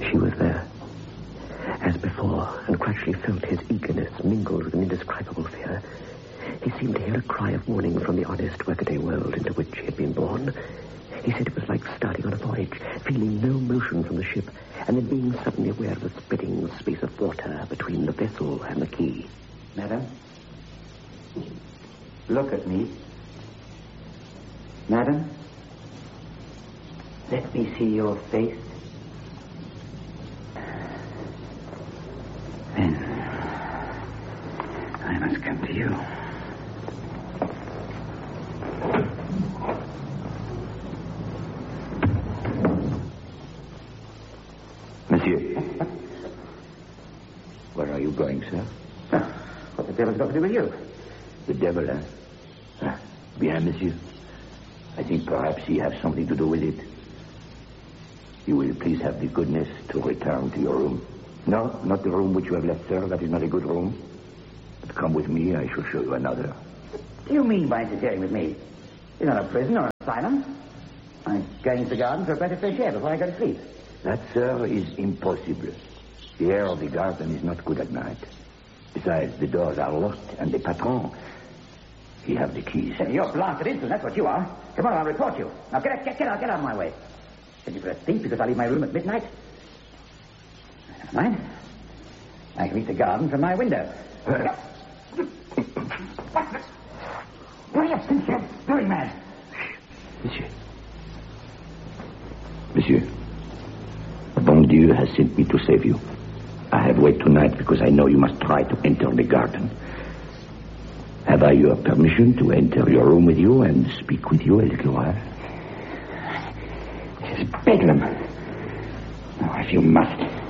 She was there, as before, and Crutchley felt his eagerness mingled with an indescribable fear. He seemed to hear a cry of warning from the honest workaday world into which he had been born. He said it was like starting on a voyage, feeling no motion from the ship, and then being suddenly aware of the splitting space of water between the vessel and the quay. Madam? Look at me. Madam? Let me see your face. Then I must come to you. Monsieur. Where are you going, sir? What the devil's got to do with you? The devil, eh? Bien, monsieur. I think perhaps he has something to do with it. You will please have the goodness to return to your room. No, not the room which you have left, sir. That is not a good room. But come with me, I shall show you another. What do you mean by interfering with me? You're not a prison or an asylum. I'm going into the garden for a breath of fresh air before I go to sleep. That, sir, is impossible. The air of the garden is not good at night. Besides, the doors are locked, and the patron, he have the keys. You're blasted insolent, that's what you are. Come on, I'll report you. Now get out of my way. Did you for a thief because I leave my room at midnight? Never mind. I can reach the garden from my window. What do you think you're doing, man? Monsieur, bon Dieu has sent me to save you. I have waited tonight because I know you must try to enter the garden. Have I your permission to enter your room with you and speak with you a little while? This is bedlam. Oh, if you must.